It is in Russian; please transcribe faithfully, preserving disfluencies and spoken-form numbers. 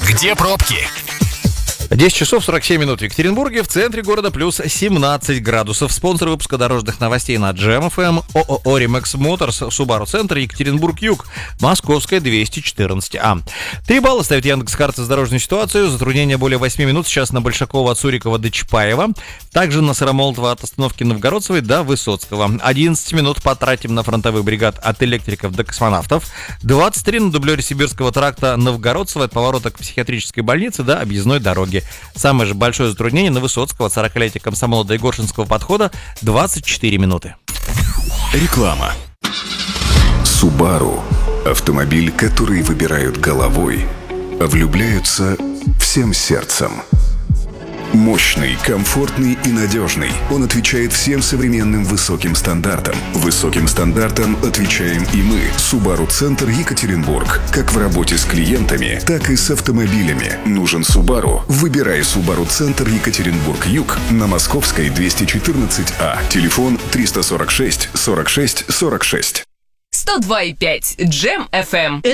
Где пробки? десять часов сорок семь минут в Екатеринбурге, в центре города плюс семнадцать градусов. Спонсор выпуска дорожных новостей на Джем эф эм, ООО «Ремекс Моторс», Subaru Центр, Екатеринбург-Юг, Московская, двести четырнадцать А. Три балла ставит Яндекс.Карта за дорожную ситуацию. Затруднение более восьми минут сейчас на Большакова от Сурикова до Чапаева. Также на Сыромолотова от остановки Новгородцевой до Высоцкого. одиннадцать минут потратим на фронтовых бригад от электриков до космонавтов. двадцать три на дублере Сибирского тракта Новгородцева от поворота к психиатрической больнице до объездной дороги. Самое же большое затруднение на Высоцкого от сорокалетия комсомола до Егоршинского подхода двадцать четыре минуты. Реклама. Subaru – автомобиль, который выбирают головой, а влюбляются всем сердцем. Мощный, комфортный и надежный. Он отвечает всем современным высоким стандартам. Высоким стандартам отвечаем и мы. Subaru Центр, Екатеринбург. Как в работе с клиентами, так и с автомобилями. Нужен Subaru? Выбирай Subaru Центр, Екатеринбург-Юг на Московской, двести четырнадцать А. Телефон триста сорок шесть сорок шесть сорок шесть. сто два и пять Джем эф эм.